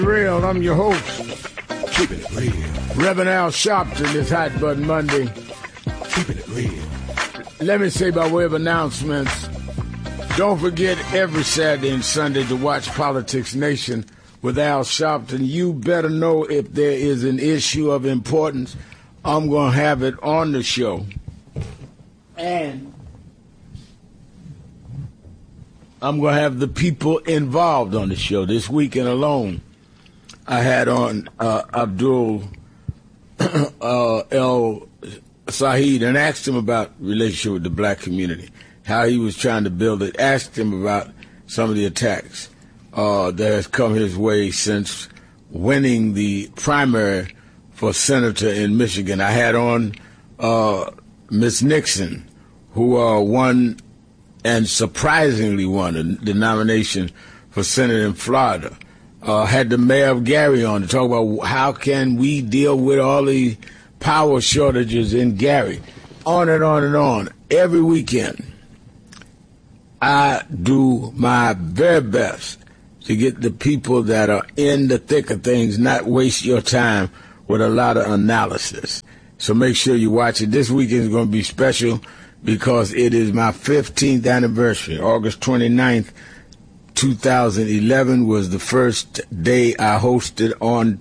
Real, I'm your host. Keeping it real. Reverend Al Sharpton, this Hot Button Monday. Keeping it real. Let me say by way of announcements, don't forget every Saturday and Sunday to watch Politics Nation with Al Sharpton. You better know if there is an issue of importance, I'm going to have it on the show. And I'm going to have the people involved on the show. This weekend alone, I had on Abdul El Saeed and asked him about relationship with the black community, how he was trying to build it. Asked him about some of the attacks that has come his way since winning the primary for senator in Michigan. I had on Miss Nixon, who won and surprisingly won the nomination for Senate in Florida. Had the mayor of Gary on to talk about how can we deal with all the power shortages in Gary. On and on and on. Every weekend, I do my very best to get the people that are in the thick of things, not waste your time with a lot of analysis. So make sure you watch it. This weekend is going to be special because it is my 15th anniversary. August 29th, 2011 was the first day I hosted on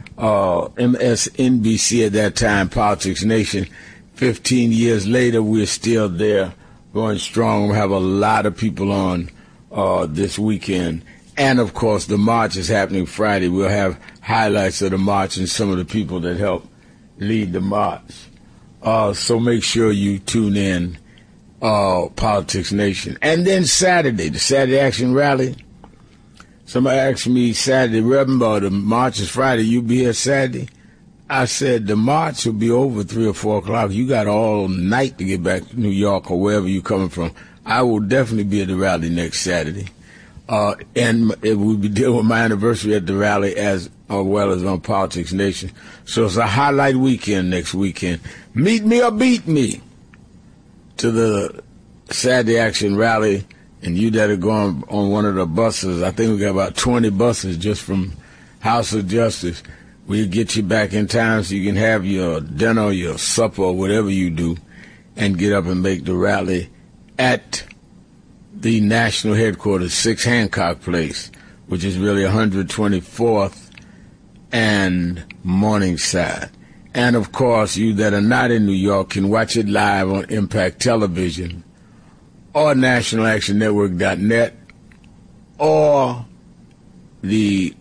MSNBC at that time, Politics Nation. 15 years later, we're still there, going strong. We have a lot of people on this weekend. And, of course, the march is happening Friday. We'll have highlights of the march and some of the people that helped lead the march. So make sure you tune in, Politics Nation. And then Saturday, the Saturday Action Rally. Somebody asked me Saturday, Reverend, the march is Friday, you be here Saturday? I said, the march will be over 3 or 4 o'clock. You got all night to get back to New York or wherever you're coming from. I will definitely be at the rally next Saturday. And it will be dealing with my anniversary at the rally as well as on Politics Nation. So it's a highlight weekend next weekend. Meet me or beat me to the Saturday Action Rally, and you that are going on one of the buses. I think we got about 20 buses just from House of Justice. We'll get you back in time so you can have your dinner, your supper, or whatever you do, and get up and make the rally at the national headquarters, 6 Hancock Place, which is really 124th and Morningside. And, of course, you that are not in New York can watch it live on Impact Television or NationalActionNetwork.net or the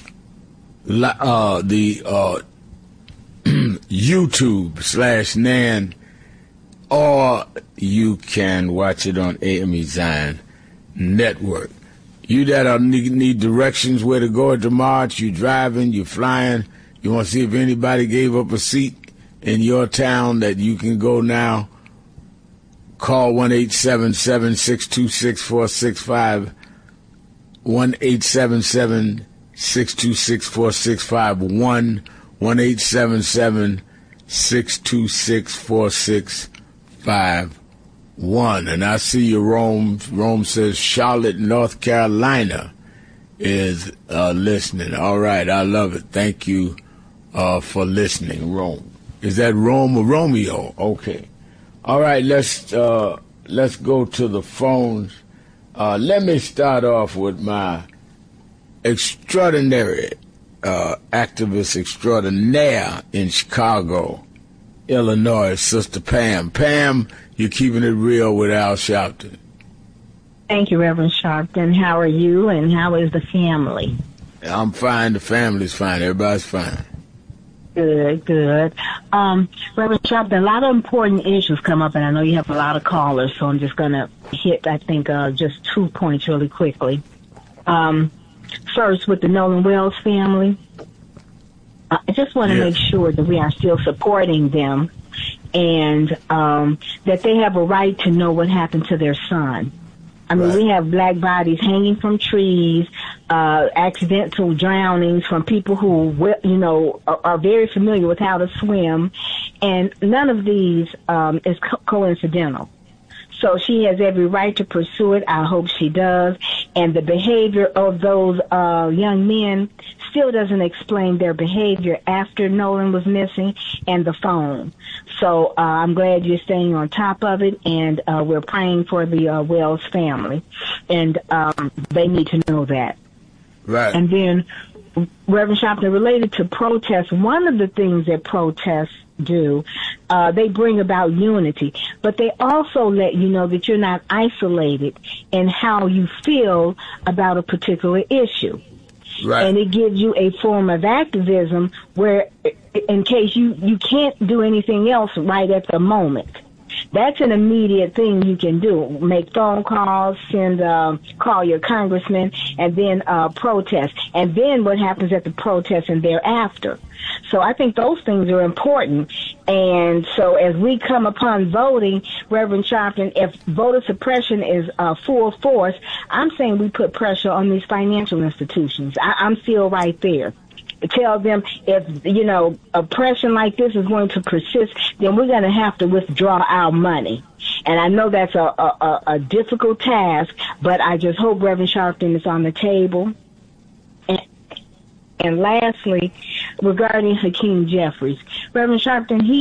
YouTube/NAN, or you can watch it on AME Zion Network. You that need directions where to go at the march, you driving, you flying, you want to see if anybody gave up a seat in your town that you can go now, call 1-877-626-4665, 1-877-626-4651, 1-877-626-4651. And I see you, Rome. Rome says Charlotte, North Carolina is listening. All right, I love it. Thank you for listening, Rome. Is that Rome or Romeo? Okay. All right, let's go to the phones. Let me start off with my extraordinary activist extraordinaire in Chicago, Illinois, Sister Pam. Pam, you're keeping it real with Al Sharpton. Thank you, Reverend Sharpton. How are you, and how is the family? I'm fine. The family's fine. Everybody's fine. Good, good. Reverend Sharpton, a lot of important issues come up, and I know you have a lot of callers, so I'm just going to hit, I think, just 2 points really quickly. First, with the Nolan Wells family, I just want to make sure that we are still supporting them and that they have a right to know what happened to their son. I mean, we have black bodies hanging from trees, accidental drownings from people who, you know, are very familiar with how to swim, and none of these is coincidental. So she has every right to pursue it. I hope she does. And the behavior of those young men still doesn't explain their behavior after Nolan was missing and the phone. So I'm glad you're staying on top of it, and we're praying for the Wells family. And they need to know that. Right. And then, Reverend Sharpton, related to protests, one of the things that protests do, they bring about unity, but they also let you know that you're not isolated in how you feel about a particular issue. Right. And it gives you a form of activism where, in case you can't do anything else right at the moment, that's an immediate thing you can do. Make phone calls, call your congressman, and then protest. And then what happens at the protest and thereafter. So I think those things are important. And so as we come upon voting, Reverend Sharpton, if voter suppression is full force, I'm saying we put pressure on these financial institutions. I'm still right there. Tell them if, oppression like this is going to persist, then we're going to have to withdraw our money. And I know that's a difficult task, but I just hope Reverend Sharpton is on the table. And lastly, regarding Hakeem Jeffries, Reverend Sharpton, he